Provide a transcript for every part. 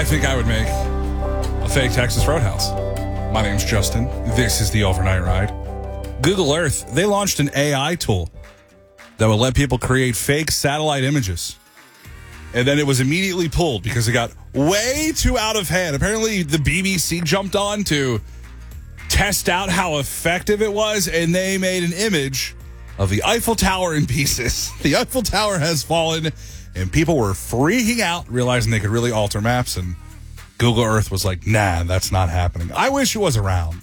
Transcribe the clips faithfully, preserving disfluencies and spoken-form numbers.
I think I would make a fake Texas Roadhouse. My name's Justin. This is the Overnight Ride. Google Earth, they launched an A I tool that would let people create fake satellite images. And then it was immediately pulled because it got way too out of hand. Apparently, the B B C jumped on to test out how effective it was, and they made an image of the Eiffel Tower in pieces. The Eiffel Tower has fallen, and people were freaking out, realizing they could really alter maps, and Google Earth was like, nah, that's not happening. I wish it was around.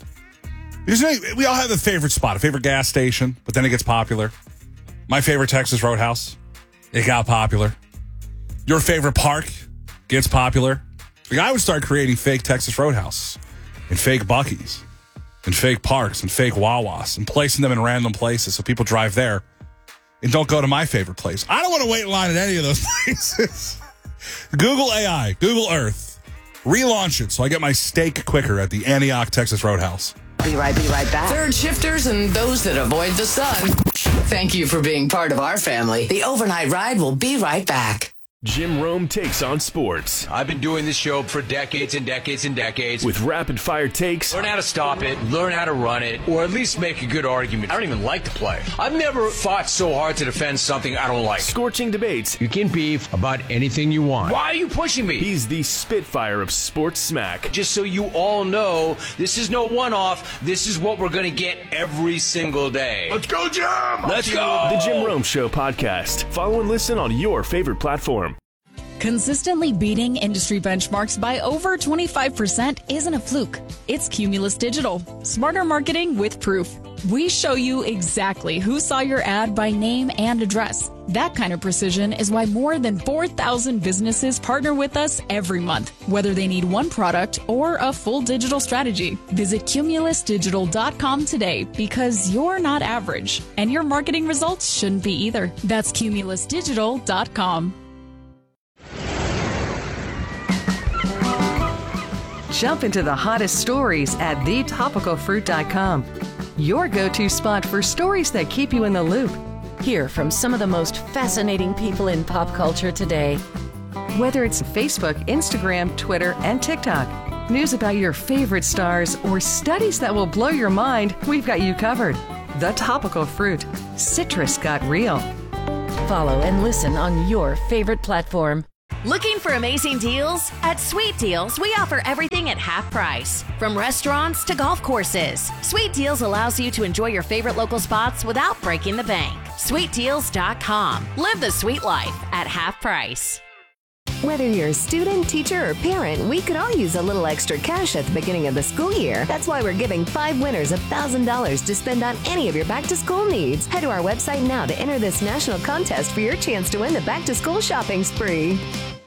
We all have a favorite spot, a favorite gas station, but then it gets popular. My favorite Texas Roadhouse, it got popular. Your favorite park gets popular. Like, I would start creating fake Texas Roadhouse and fake Buc-ee's and fake parks and fake Wawas and placing them in random places so people drive there and don't go to my favorite place. I don't want to wait in line at any of those places. Google A I, Google Earth, relaunch it so I get my steak quicker at the Antioch Texas Roadhouse. Be right, be right back. Third shifters and those that avoid the sun. Thank you for being part of our family. The Overnight Ride will be right back. Jim Rome takes on sports. I've been doing this show for decades and decades and decades. With rapid-fire takes. Learn how to stop it, learn how to run it, or at least make a good argument. I don't even like to play. I've never fought so hard to defend something I don't like. Scorching debates. You can beef about anything you want. Why are you pushing me? He's the Spitfire of sports smack. Just so you all know, this is no one-off. This is what we're going to get every single day. Let's go, Jim! Let's go! The Jim Rome Show podcast. Follow and listen on your favorite platform. Consistently beating industry benchmarks by over twenty-five percent isn't a fluke. It's Cumulus Digital. Smarter marketing with proof. We show you exactly who saw your ad by name and address. That kind of precision is why more than four thousand businesses partner with us every month, whether they need one product or a full digital strategy. Visit cumulus digital dot com today because you're not average, and your marketing results shouldn't be either. That's cumulus digital dot com. Jump into the hottest stories at the topical fruit dot com. Your go-to spot for stories that keep you in the loop. Hear from some of the most fascinating people in pop culture today. Whether it's Facebook, Instagram, Twitter, and TikTok, news about your favorite stars, or studies that will blow your mind, we've got you covered. The Topical Fruit. Citrus got real. Follow and listen on your favorite platform. Looking for amazing deals? At Sweet Deals, we offer everything at half price. From restaurants to golf courses, Sweet Deals allows you to enjoy your favorite local spots without breaking the bank. sweet deals dot com. Live the sweet life at half price. Whether you're a student, teacher, or parent, we could all use a little extra cash at the beginning of the school year. That's why we're giving five winners one thousand dollars to spend on any of your back-to-school needs. Head to our website now to enter this national contest for your chance to win the back-to-school shopping spree.